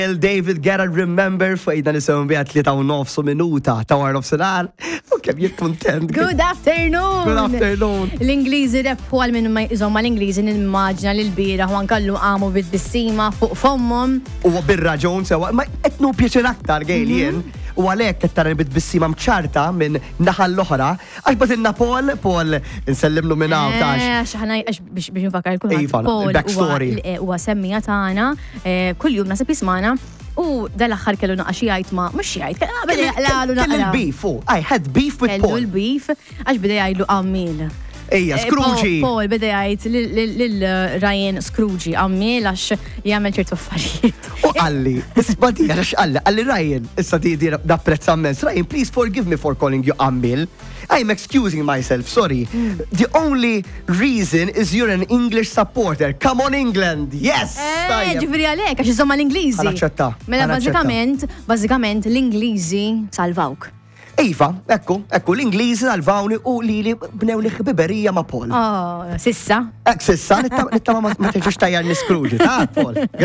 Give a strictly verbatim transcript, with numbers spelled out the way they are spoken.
David Guerra remember fejda nisimgħu biha tlieta u nofsu minuta ta' war nofsinhar. U kemm jien kuntent. Good afternoon! Good afternoon! L-Ingliżi rep għal minn ma jżomma l-Ingliżi nimmaġna li l-bira u nkallu għamu bid-bissima fuq fommhom. U bir-raġun sewa, ma qed nu pjaċir aktar gejli jien. U għalhekk qed tara bid-bissima mċarta minn naħa l-oħra, għax batilna Paul, Paul insellimlu minn hawn tax. Għax ħana biex nfakar kulħadd. Iva, il-backstory. Huwa semmija tagħna kuljum nasib jismana. U dal-axħar kellu naqqa xi jgħid ma mhux jgħid, kellu jaqlalu naqra. Kellu l-beef, I had beef with Paul. Kellu l-beef għax bida jgħidlu għammil. Ejja, Scrooge. Paul bida jgħid lil-Ryan Scrooge għammil għax jagħmel ċertu affarijiet. U għalli, isbati għax għalli, għalli Ryan, issa ti di da prezzament. Ryan, please forgive me for calling you għammil. I'm excusing myself, sorry. The only reason is you're an English supporter. Come on, England, yes! Eh, ġifiri għalek, għax jizomma l-Ingliżi. Għanaċċetta. Mela bazzikament, bazzikament l-Ingliżi salvawk. Iva, ekku, ekku, l-Ingliżi salvawni u li li bnew li ħbiberija ma' Paul. Oh, sissa? Ek, sissa, nittama ma teġiġ tajjar niskrúġi, ta' Paul.